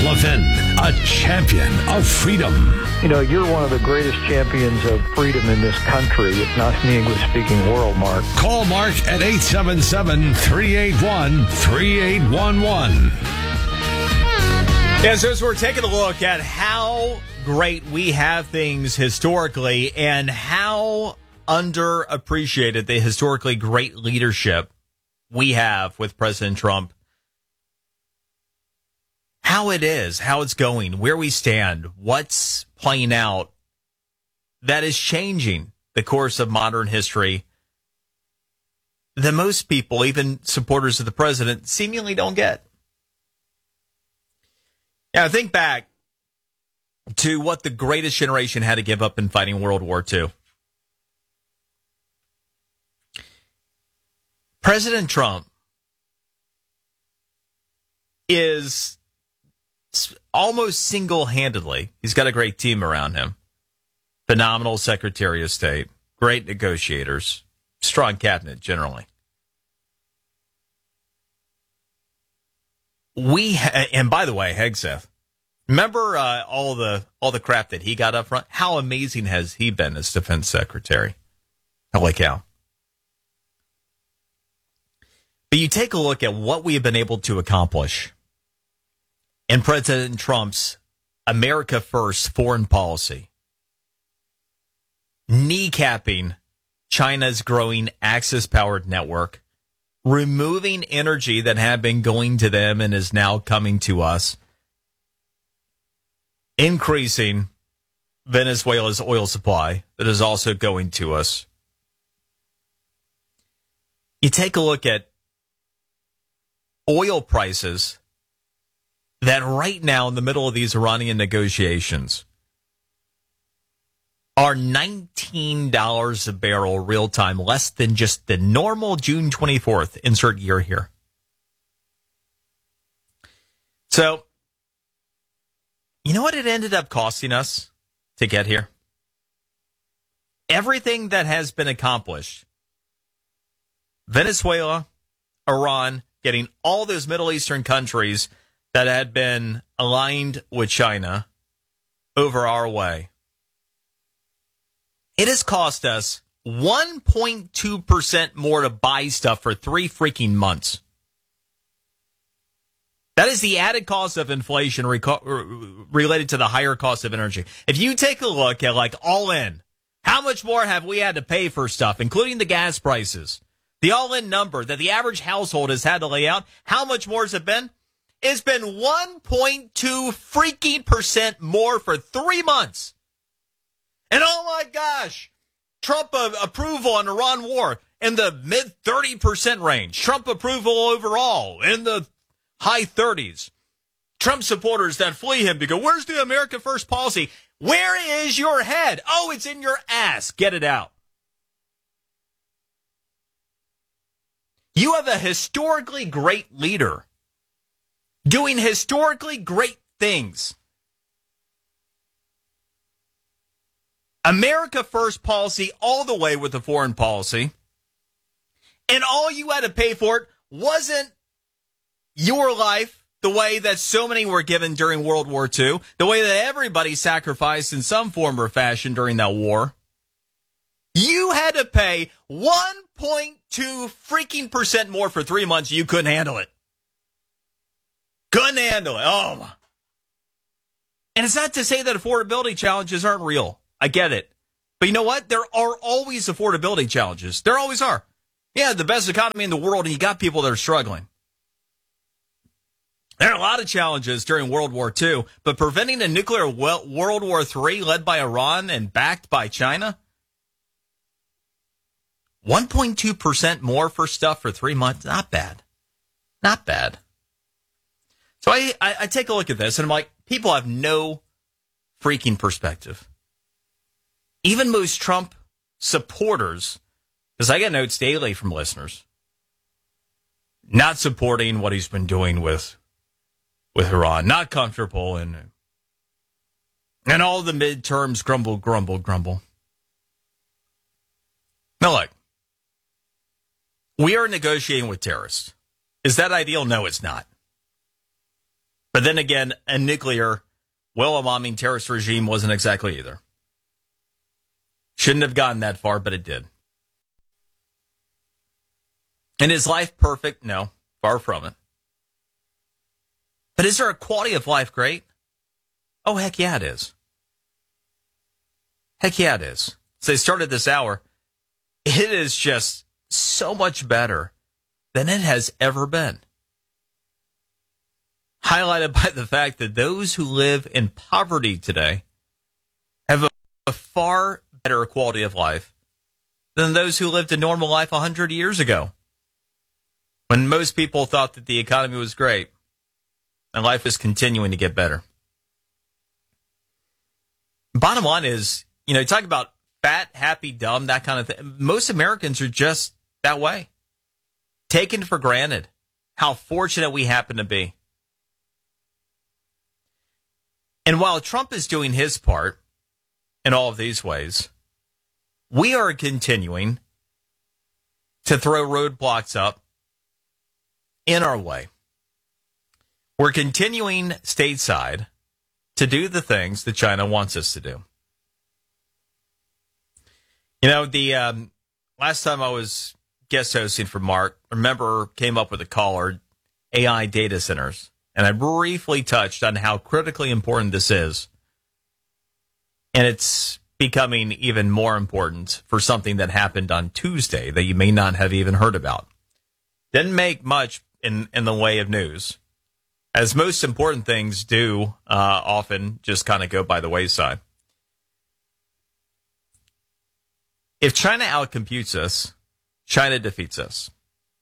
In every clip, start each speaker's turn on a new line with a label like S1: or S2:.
S1: Levin, a champion of freedom.
S2: You know, you're one of the greatest champions of freedom in this country, if not in the English-speaking world, Mark.
S1: Call Mark at 877-381-3811.
S3: Yes, as we're taking a look at how great we have things historically and how underappreciated the historically great leadership we have with President Trump, how it is, how it's going, where we stand, what's playing out, that is changing the course of modern history that most people, even supporters of the president, seemingly don't get. Now, think back to what the greatest generation had to give up in fighting World War II. President Trump is almost single-handedly, he's got a great team around him, phenomenal Secretary of State, great negotiators, strong cabinet generally. And by the way, Hegseth, remember all the crap that he got up front? How amazing has he been as defense secretary? Holy cow. But you take a look at what we have been able to accomplish in President Trump's America First foreign policy, kneecapping China's growing Axis-powered network, removing energy that had been going to them and is now coming to us, increasing Venezuela's oil supply that is also going to us. You take a look at oil prices that right now in the middle of these Iranian negotiations are $19 a barrel real time, less than just the normal June 24th, insert year here. So, you know what it ended up costing us to get here? Everything that has been accomplished. Venezuela, Iran, getting all those Middle Eastern countries that had been aligned with China over our way. It has cost us 1.2% more to buy stuff for 3 freaking months. That is the added cost of inflation related to the higher cost of energy. If you take a look at like all in, how much more have we had to pay for stuff, including the gas prices? The all-in number that the average household has had to lay out, how much more has it been? It's been 1.2 freaking % more for 3 months. And oh my gosh, Trump approval on Iran war in the mid 30% range. Trump approval overall in the high 30s. Trump supporters that flee him to go, where's the America First policy? Where is your head? Oh, it's in your ass. Get it out. You have a historically great leader doing historically great things. America First policy all the way with the foreign policy. And all you had to pay for it wasn't your life the way that so many were given during World War II, the way that everybody sacrificed in some form or fashion during that war. You had to pay 1.2 freaking % more for 3 months. You couldn't handle it. Couldn't handle it. Oh, my. And it's not to say that affordability challenges aren't real. I get it. But you know what? There are always affordability challenges. There always are. Yeah, the best economy in the world, and you got people that are struggling. There are a lot of challenges during World War II, but preventing a nuclear World War III led by Iran and backed by China? 1.2% more for stuff for 3 months? Not bad. Not bad. So I take a look at this, and I'm like, people have no freaking perspective. Even most Trump supporters, because I get notes daily from listeners, not supporting what he's been doing with Iran, not comfortable, and all the midterms grumble, grumble, grumble. Now look, we are negotiating with terrorists. Is that ideal? No, it's not. But then again, a nuclear well-bombing terrorist regime wasn't exactly either. Shouldn't have gotten that far, but it did. And is life perfect? No, far from it. But is there a quality of life great? Oh, heck yeah, it is. Heck yeah, it is. So they started this hour. It is just so much better than it has ever been. Highlighted by the fact that those who live in poverty today have a far better quality of life than those who lived a normal life 100 years ago, when most people thought that the economy was great and life is continuing to get better. Bottom line is, you talk about fat, happy, dumb, that kind of thing. Most Americans are just that way. Taken for granted how fortunate we happen to be. And while Trump is doing his part in all of these ways, we are continuing to throw roadblocks up in our way. We're continuing stateside to do the things that China wants us to do. The last time I was guest hosting for Mark, remember, came up with a caller, AI data centers. And I briefly touched on how critically important this is. And it's becoming even more important for something that happened on Tuesday that you may not have even heard about. Didn't make much in the way of news, as most important things do often just kind of go by the wayside. If China outcomputes us, China defeats us.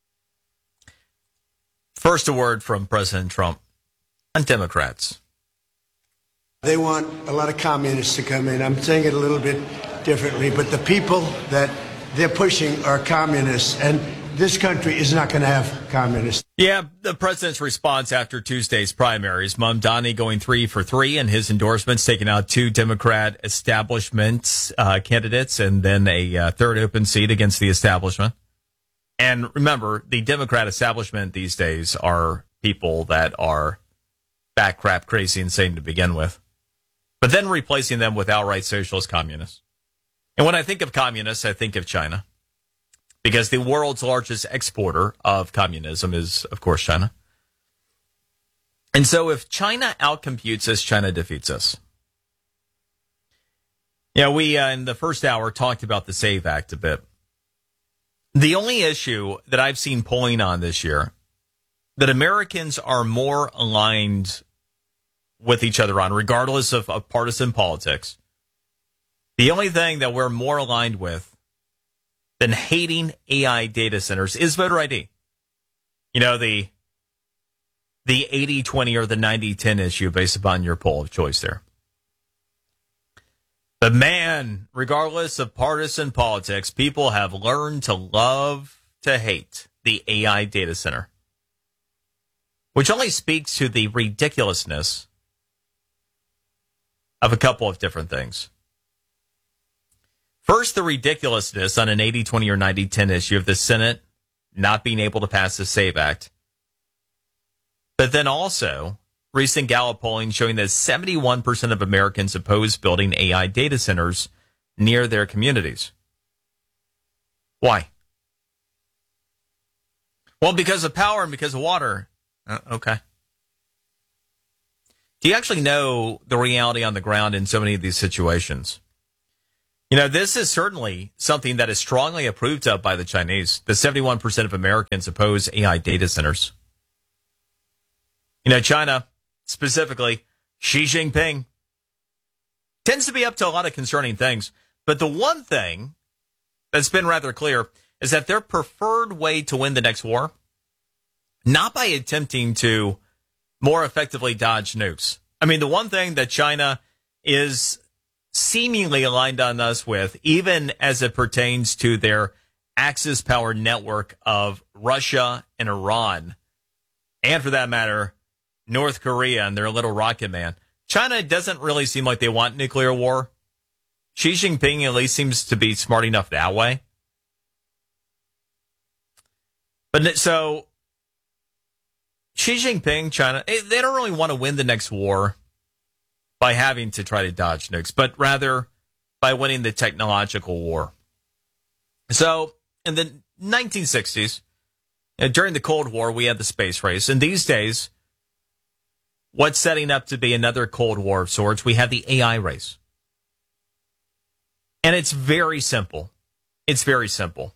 S3: First, a word from President Trump on Democrats.
S4: They want a lot of communists to come in. I'm saying it a little bit differently, but the people that they're pushing are communists, and this country is not going to have communists.
S3: Yeah, the president's response after Tuesday's primaries, Mamdani going 3 for 3 in his endorsements, taking out 2 Democrat establishment candidates and then a third open seat against the establishment. And remember, the Democrat establishment these days are people that are back crap crazy insane to begin with, but then replacing them with outright socialist communists. And when I think of communists, I think of China, because the world's largest exporter of communism is, of course, China. And so if China outcomputes us, China defeats us. We, in the first hour, talked about the SAVE Act a bit. The only issue that I've seen polling on this year that Americans are more aligned with each other on, regardless of partisan politics, the only thing that we're more aligned with than hating AI data centers is voter ID. The 80-20 or the 90-10 issue based upon your poll of choice there. But man, regardless of partisan politics, people have learned to love to hate the AI data center, which only speaks to the ridiculousness of a couple of different things. First, the ridiculousness on an 80-20 or 90-10 issue of the Senate not being able to pass the SAVE Act. But then also, recent Gallup polling showing that 71% of Americans oppose building AI data centers near their communities. Why? Well, because of power and because of water. Okay. Do you actually know the reality on the ground in so many of these situations? This is certainly something that is strongly approved of by the Chinese. The 71% of Americans oppose AI data centers. China, specifically, Xi Jinping, tends to be up to a lot of concerning things. But the one thing that's been rather clear is that their preferred way to win the next war, not by attempting to more effectively dodge nukes. I mean, the one thing that China is seemingly aligned on us with, even as it pertains to their Axis power network of Russia and Iran, and for that matter, North Korea and their little rocket man. China doesn't really seem like they want nuclear war. Xi Jinping at least seems to be smart enough that way. But so Xi Jinping, China, they don't really want to win the next war by having to try to dodge nukes, but rather by winning the technological war. So in the 1960s, during the Cold War, we had the space race. And these days, what's setting up to be another Cold War of sorts, we have the AI race. And it's very simple. It's very simple.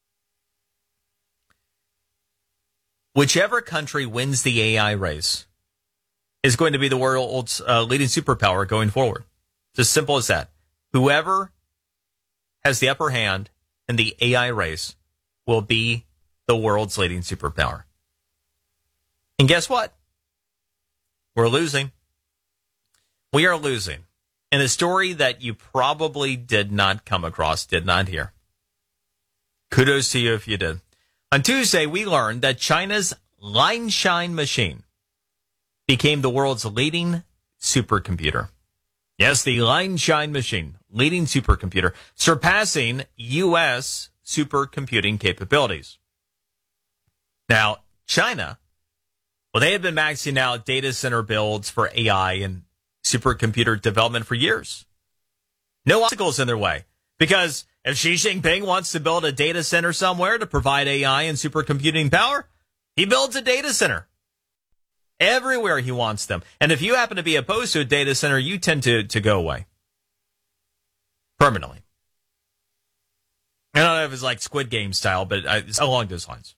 S3: Whichever country wins the AI race is going to be the world's leading superpower going forward. It's as simple as that. Whoever has the upper hand in the AI race will be the world's leading superpower. And guess what? We're losing. We are losing. In a story that you probably did not come across, did not hear. Kudos to you if you did. On Tuesday, we learned that China's Lianshine machine became the world's leading supercomputer. Yes, the Lianshine machine, leading supercomputer, surpassing U.S. supercomputing capabilities. Now, China, well, they have been maxing out data center builds for AI and supercomputer development for years. No obstacles in their way. Because if Xi Jinping wants to build a data center somewhere to provide AI and supercomputing power, he builds a data center. Everywhere he wants them. And if you happen to be opposed to a data center, you tend to go away. Permanently. I don't know if it's like Squid Game style, but it's along those lines.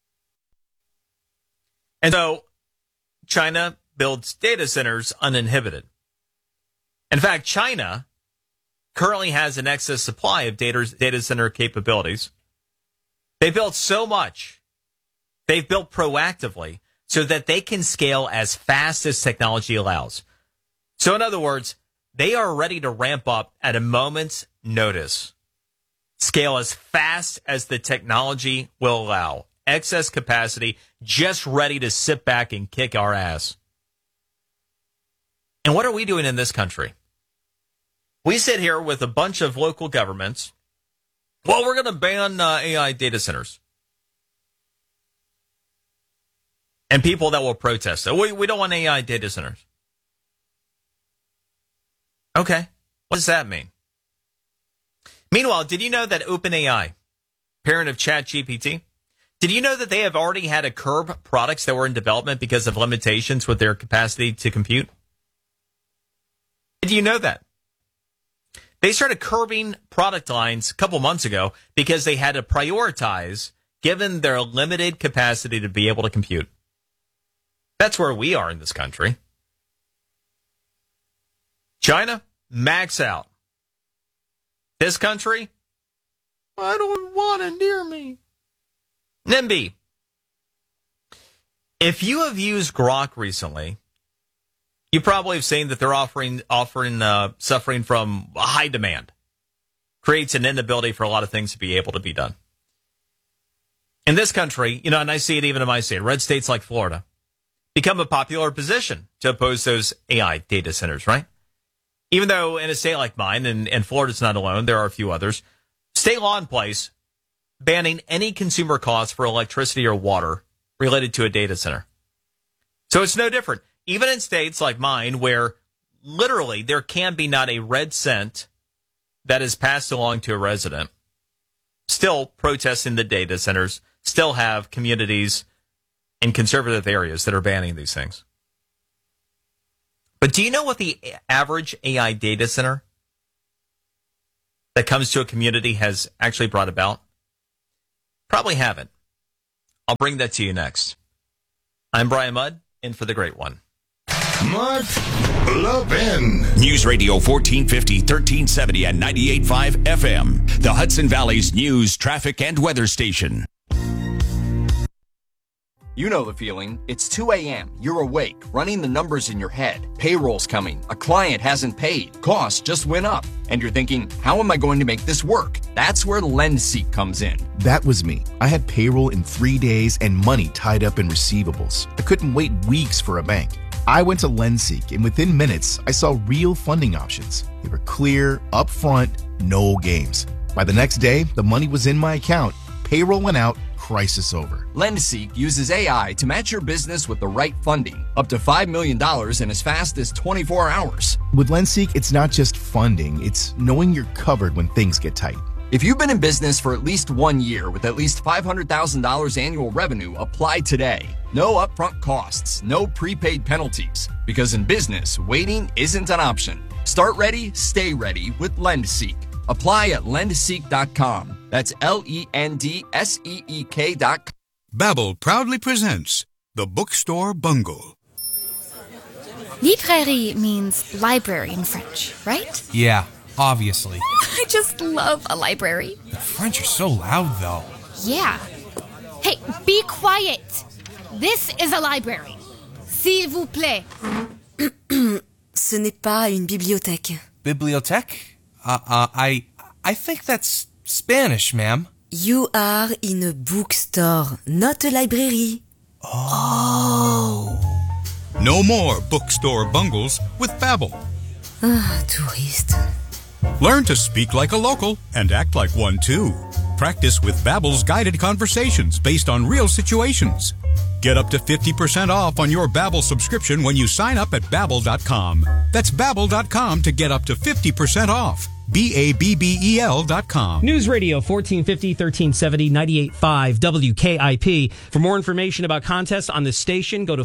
S3: And so, China builds data centers uninhibited. In fact, China currently has an excess supply of data center capabilities. They built so much. They've built proactively so that they can scale as fast as technology allows. So in other words, they are ready to ramp up at a moment's notice. Scale as fast as the technology will allow. Excess capacity, just ready to sit back and kick our ass. And what are we doing in this country? We sit here with a bunch of local governments. Well, we're going to ban AI data centers. And people that will protest it. We don't want AI data centers. Okay. What does that mean? Meanwhile, did you know that OpenAI, parent of ChatGPT, did you know that they have already had to curb products that were in development because of limitations with their capacity to compute? Did you know that? They started curbing product lines a couple months ago because they had to prioritize given their limited capacity to be able to compute. That's where we are in this country. China, max out. This country, I don't want it near me. NIMBY, if you have used Grok recently, you probably have seen that they're suffering from a high demand. Creates an inability for a lot of things to be able to be done. In this country, and I see it even in my state, red states like Florida, become a popular position to oppose those AI data centers, right? Even though in a state like mine, and Florida's not alone, there are a few others, state law in place banning any consumer costs for electricity or water related to a data center. So it's no different. Even in states like mine where literally there can be not a red cent that is passed along to a resident, still protesting the data centers, still have communities in conservative areas that are banning these things. But do you know what the average AI data center that comes to a community has actually brought about? Probably haven't. I'll bring that to you next. I'm Brian Mudd, in for the great one.
S1: Mark Levin. News Radio 1450, 1370 and 98.5 FM. The Hudson Valley's news, traffic, and weather station.
S5: You know the feeling. It's 2 a.m. You're awake, running the numbers in your head. Payroll's coming. A client hasn't paid. Costs just went up. And you're thinking, how am I going to make this work? That's where LendSeek comes in.
S6: That was me. I had payroll in 3 days and money tied up in receivables. I couldn't wait weeks for a bank. I went to LendSeek, and within minutes, I saw real funding options. They were clear, upfront, no games. By the next day, the money was in my account. Payroll went out, crisis over.
S5: LendSeek uses AI to match your business with the right funding, up to $5 million in as fast as 24 hours.
S6: With LendSeek, it's not just funding, it's knowing you're covered when things get tight.
S5: If you've been in business for at least 1 year with at least $500,000 annual revenue, apply today. No upfront costs, no prepaid penalties. Because in business, waiting isn't an option. Start ready, stay ready with LendSeek. Apply at lendseek.com. That's LENDSEEK.com.
S7: Babbel proudly presents The Bookstore Bungle.
S8: Librairie means library in French, right?
S9: Yeah, obviously.
S8: I just love a library.
S9: The French are so loud, though.
S8: Yeah. Hey, be quiet. This is a library. S'il vous plaît.
S10: Ce n'est pas une bibliothèque.
S9: Bibliothèque? I think that's Spanish, ma'am.
S10: You are in a bookstore, not a library.
S9: Oh.
S7: No more bookstore bungles with Babbel.
S10: Ah, touriste.
S7: Learn to speak like a local and act like one too. Practice with Babbel's guided conversations based on real situations. Get up to 50% off on your Babbel subscription when you sign up at Babbel.com. That's Babbel.com to get up to 50% off. Babbel.com.
S11: News Radio 1450, 1370, 98.5 WKIP. For more information about contests on the station, go to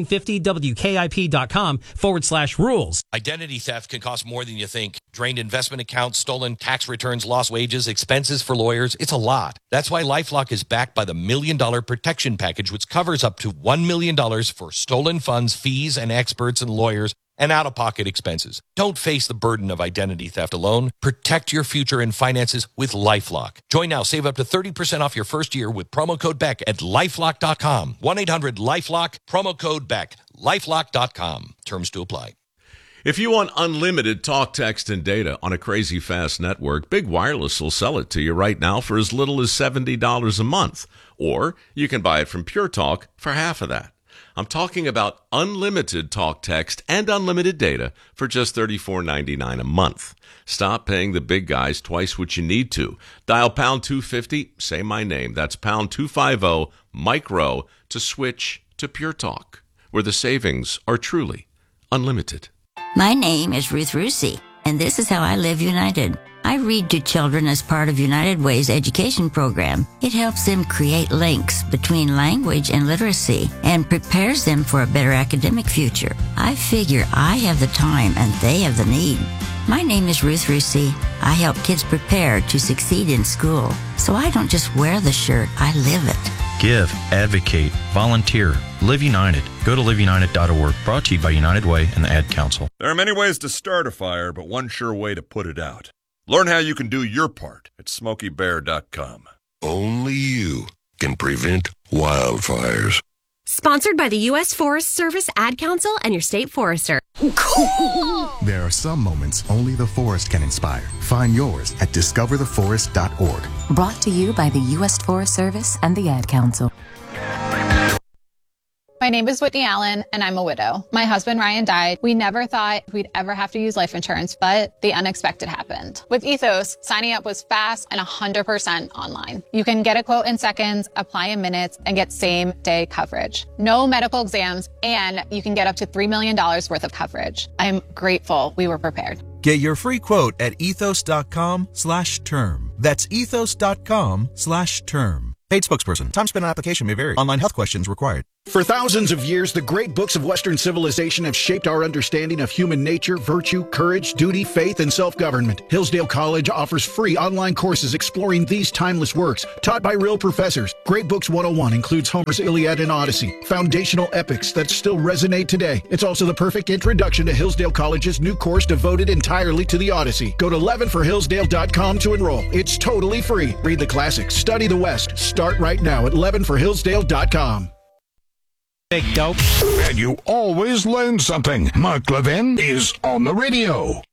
S11: 1450WKIP.com/rules.
S12: Identity theft can cost more than you think. Drained investment accounts, stolen tax returns, lost wages, expenses for lawyers. It's a lot. That's why LifeLock is backed by the $1 Million Protection Package, which covers up to $1 million for stolen funds, fees, and experts and lawyers, and out-of-pocket expenses. Don't face the burden of identity theft alone. Protect your future and finances with LifeLock. Join now. Save up to 30% off your first year with promo code BECK at LifeLock.com. 1-800-LifeLock, promo code BECK. LifeLock.com. Terms to apply.
S13: If you want unlimited talk, text, and data on a crazy fast network, Big Wireless will sell it to you right now for as little as $70 a month. Or you can buy it from Pure Talk for half of that. I'm talking about unlimited talk, text, and unlimited data for just $34.99 a month. Stop paying the big guys twice what you need to. Dial pound 250, say my name. That's pound 250, micro, to switch to Pure Talk, where the savings are truly unlimited.
S14: My name is Ruth Rusi, and this is how I live United. I read to children as part of United Way's education program. It helps them create links between language and literacy and prepares them for a better academic future. I figure I have the time and they have the need. My name is Ruth Rusi. I help kids prepare to succeed in school. So I don't just wear the shirt, I live it.
S15: Give, advocate, volunteer, Live United. Go to liveunited.org. Brought to you by United Way and the Ad Council.
S16: There are many ways to start a fire, but one sure way to put it out. Learn how you can do your part at SmokeyBear.com.
S17: Only you can prevent wildfires.
S18: Sponsored by the U.S. Forest Service, Ad Council, and your state forester.
S19: There are some moments only the forest can inspire. Find yours at discovertheforest.org.
S20: Brought to you by the U.S. Forest Service and the Ad Council.
S21: My name is Whitney Allen, and I'm a widow. My husband, Ryan, died. We never thought we'd ever have to use life insurance, but the unexpected happened. With Ethos, signing up was fast and 100% online. You can get a quote in seconds, apply in minutes, and get same-day coverage. No medical exams, and you can get up to $3 million worth of coverage. I'm grateful we were prepared.
S22: Get your free quote at ethos.com/term. That's ethos.com/term. Paid spokesperson. Time spent on application may vary. Online health questions required.
S23: For thousands of years, the great books of Western civilization have shaped our understanding of human nature, virtue, courage, duty, faith, and self-government. Hillsdale College offers free online courses exploring these timeless works, taught by real professors. Great Books 101 includes Homer's Iliad and Odyssey, foundational epics that still resonate today. It's also the perfect introduction to Hillsdale College's new course devoted entirely to the Odyssey. Go to levinforhillsdale.com to enroll. It's totally free. Read the classics, study the West. Start right now at levinforhillsdale.com.
S17: And you always learn something. Mark Levin is on the radio.